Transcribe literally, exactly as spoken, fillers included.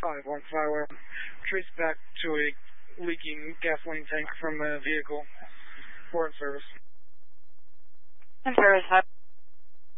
five one five, trace back to a leaking gasoline tank from a vehicle. Port service. In service.